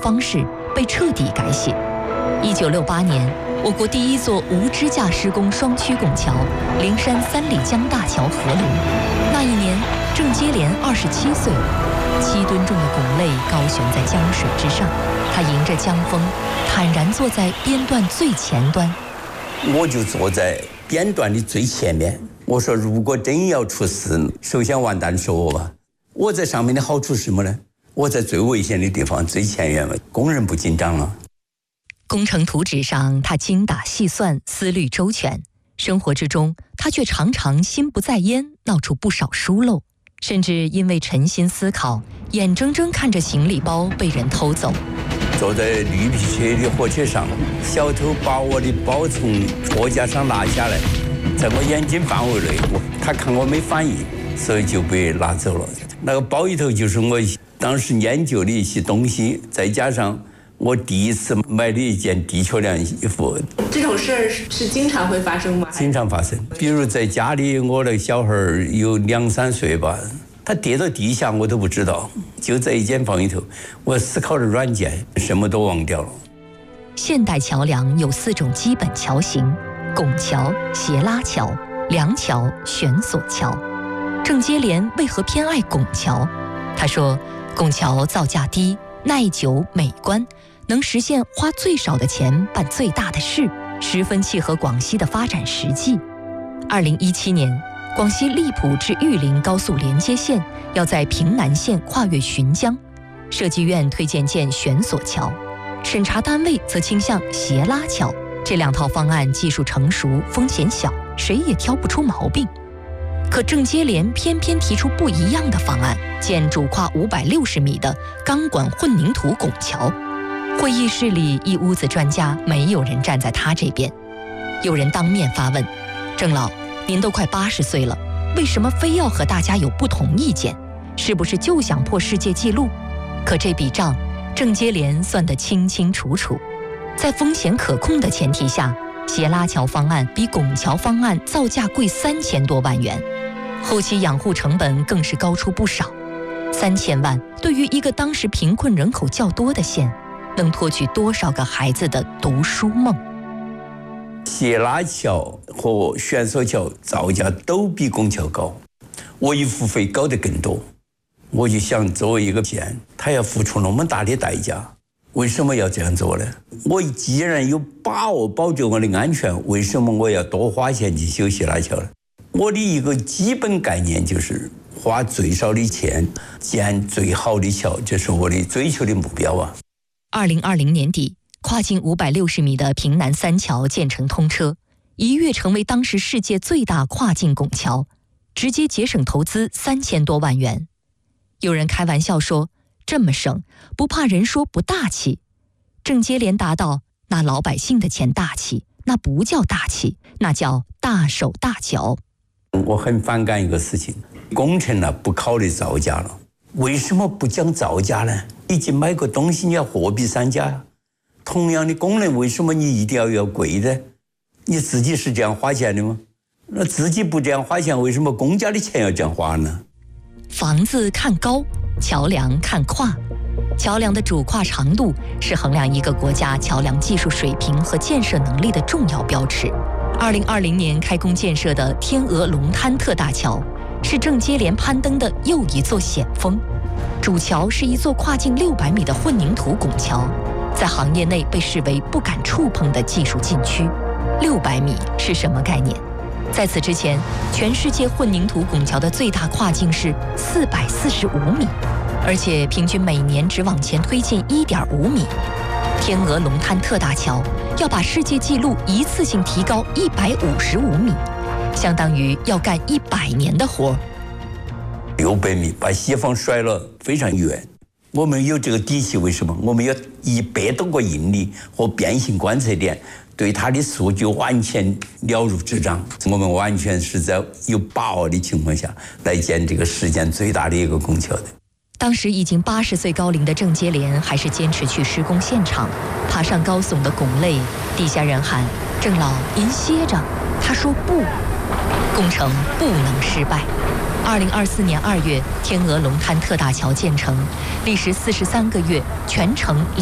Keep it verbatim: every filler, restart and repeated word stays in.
方式被彻底改写。一九六八年，我国第一座无支架施工双曲拱桥——灵山三里江大桥合炉。那一年，郑接连二十七岁，七吨重的拱肋高悬在江水之上，他迎着江风，坦然坐在编段最前端。 我就坐在编段的最前面。我说，如果真要出事，首先完蛋是我吧。我在上面的好处是什么呢？我在最危险的地方最前沿嘛，工人不紧张了。 工程图纸上，他精打细算，思虑周全；生活之中，他却常常心不在焉，闹出不少疏漏，甚至因为沉心思考，眼睁睁看着行李包被人偷走。 坐在绿皮车的火车上，小偷把我的包从货架上拿下来，在我眼睛范围内，我他看我没反应，所以就被拿走了。那个包里头就是我当时研究的一些东西，再加上我第一次买的一件地球量衣服。 这种事儿是经常会发生吗？ 经常发生。比如在家里，我的小孩有两三岁吧，他跌到地下我都不知道，就在一间房里头，我思考的软件什么都忘掉了。 现代桥梁有四种基本桥型：拱桥、斜拉桥、梁桥、悬索桥。郑接连为何偏爱拱桥？他说，拱桥造价低、耐久、美观，能实现花最少的钱办最大的事，十分契合广西的发展实际。二零一七年，广西荔浦至玉林高速连接线要在平南县跨越浔江，设计院推荐建悬索桥，审查单位则倾向斜拉桥。这两套方案技术成熟，风险小，谁也挑不出毛病。可郑接连偏偏提出不一样的方案，建主跨五百六十米的钢管混凝土拱桥。会议室里一屋子专家，没有人站在他这边。有人当面发问：郑老，您都快八十岁了，为什么非要和大家有不同意见？是不是就想破世界纪录？可这笔账，郑接连算得清清楚楚。在风险可控的前提下，斜拉桥方案比拱桥方案造价贵三千多万元，后期养护成本更是高出不少。三千万对于一个当时贫困人口较多的县，能托举多少个孩子的读书梦？ 斜拉桥和悬索桥造价都比拱桥高，维护费高得更多。我就想，作为一个县，他要付出那么大的代价，为什么要这样做呢？我既然有把握保证我的安全，为什么我要多花钱去修斜拉桥呢？我的一个基本概念就是花最少的钱建最好的桥，这是我的追求的目标啊。 二零二零年底，跨境五百六十米的平南三桥建成通车，一跃成为当时世界最大跨境拱桥，直接节省投资三千多万元。有人开玩笑说，这么省，不怕人说不大气。郑接连答道，拿老百姓的钱大气，那不叫大气，那叫大手大脚。 我很反感一个事情，工程呢不考虑造价了，为什么不讲造价呢？你去买个东西你要货比三家呀，同样的功能为什么你一定要要贵的？你自己是这样花钱的吗？那自己不这样花钱，为什么公家的钱要这样花呢？ 房子看高，桥梁看跨。桥梁的主跨长度是衡量一个国家桥梁技术水平和建设能力的重要标尺。二零二零年开工建设的天鹅龙滩特大桥，是郑接连攀登的又一座险峰。主桥是一座跨境六百米的混凝土拱桥，在行业内被视为不敢触碰的技术禁区。六百米是什么概念？在此之前，全世界混凝土拱桥的最大跨境是四百四十五米，而且平均每年只往前推进一点五米。天鹅龙滩特大桥要把世界纪录一次性提高一百五十五米，相当于要干一百年的活。 六百米把西方甩了非常远，我们有这个底气，为什么？我们有一百多个应力和变形观测点，对它的数据完全了如指掌。我们完全是在有把握的情况下来建这个世界最大的一个拱桥的。 当时已经八十岁高龄的郑接连还是坚持去施工现场，爬上高耸的拱肋，底下人喊：“郑老，您歇着。”他说不，工程不能失败。二零二四年二月，天鹅龙滩特大桥建成，历时四十三个月，全程